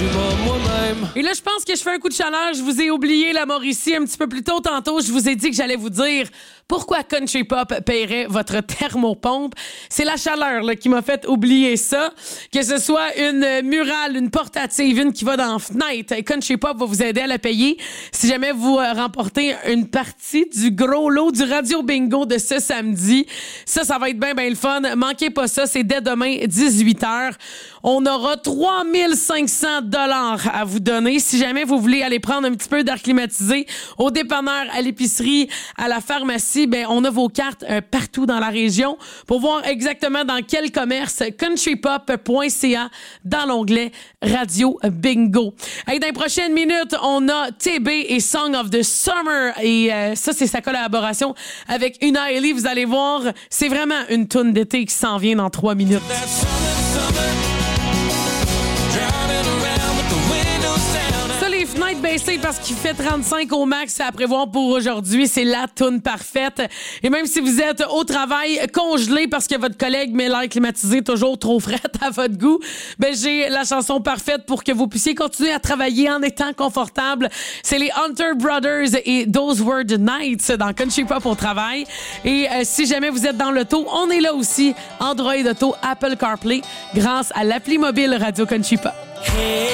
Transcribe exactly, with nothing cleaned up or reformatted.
moi-même. Et là, je pense que je fais un coup de chaleur. Je vous ai oublié la Mauricie un petit peu plus tôt. Tantôt, je vous ai dit que j'allais vous dire pourquoi Country Pop paierait votre thermopompe. C'est la chaleur là, qui m'a fait oublier ça. Que ce soit une murale, une portative, une qui va dans la fenêtre, Country Pop va vous aider à la payer si jamais vous euh, remportez une partie du gros lot du Radio Bingo de ce samedi. Ça, ça va être bien, bien le fun. Manquez pas ça, c'est dès demain, dix-huit heures. On aura trois mille cinq cents dollars à vous donner. Si jamais vous voulez aller prendre un petit peu d'air climatisé au dépanneur, à l'épicerie, à la pharmacie, ben on a vos cartes euh, partout dans la région pour voir exactement dans quel commerce. country pop point c a dans l'onglet Radio Bingo. Hey, dans les prochaines minutes, on a T B et Song of the Summer et euh, ça, c'est sa collaboration avec Una Ellie. Vous allez voir, c'est vraiment une toune d'été qui s'en vient dans trois minutes. Ça, les fenêtres baissées parce qu'il fait trente-cinq au max à prévoir pour aujourd'hui. C'est la toune parfaite. Et même si vous êtes au travail congelé parce que votre collègue met l'air climatisé toujours trop frais à votre goût, ben j'ai la chanson parfaite pour que vous puissiez continuer à travailler en étant confortable. C'est les Hunter Brothers et Those Were the Nights dans Country Pop au travail. Et euh, si jamais vous êtes dans l'auto, on est là aussi. Android Auto, Apple CarPlay, grâce à l'appli mobile Radio Country Pop. Hey.